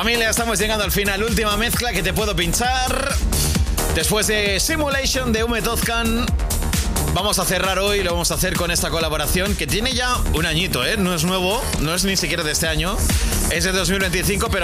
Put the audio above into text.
Familia, estamos llegando al final. Última mezcla que te puedo pinchar. Después de Simulation de Ume Tozcan, vamos a cerrar hoy. Lo vamos a hacer con esta colaboración que tiene ya un añito, ¿eh? No es nuevo, no es ni siquiera de este año. Es de 2025, pero